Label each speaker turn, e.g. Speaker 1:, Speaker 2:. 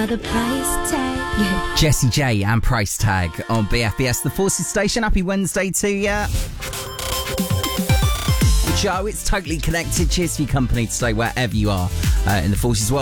Speaker 1: The price tag.
Speaker 2: Jessie J and Price Tag on BFBS, the Forces Station. Happy Wednesday to ya. Joe, it's totally connected. Cheers for your company today, wherever you are in the Forces world.